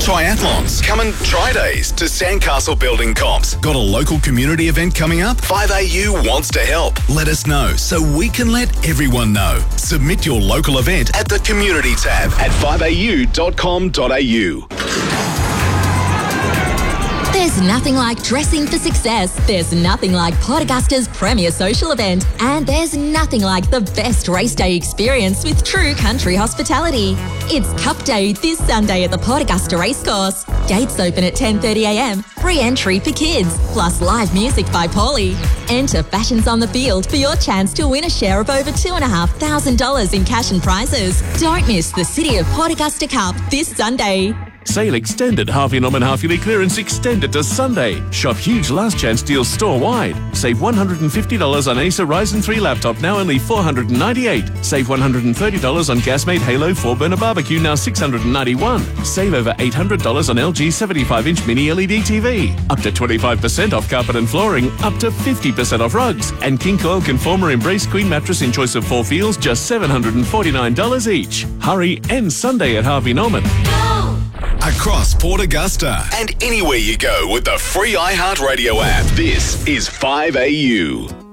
triathlons, come and try days to Sandcastle Building Comps. Got a local community event coming up? 5AU wants to help. Let us know so we can let everyone know. Submit your local event at the community tab at 5au.com.au. There's nothing like dressing for success. There's nothing like Port Augusta's premier social event. And there's nothing like the best race day experience with true country hospitality. It's Cup Day this Sunday at the Port Augusta Racecourse. Gates open at 10:30am. Free entry for kids, plus live music by Paulie. Enter Fashions on the Field for your chance to win a share of over $2,500 in cash and prizes. Don't miss the City of Port Augusta Cup this Sunday. Sale extended. Harvey Norman half-yearly clearance extended to Sunday. Shop huge last chance deals store-wide. Save $150 on Acer Ryzen 3 laptop, now only $498. Save $130 on Gasmate Halo 4-burner barbecue, now $691. Save over $800 on LG 75-inch mini LED TV. Up to 25% off carpet and flooring. Up to 50% off rugs. And King Coil Conformer Embrace Queen mattress in choice of 4 feels, just $749 each. Hurry, end Sunday at Harvey Norman. Across Port Augusta and anywhere you go with the free iHeartRadio app. This is 5AU.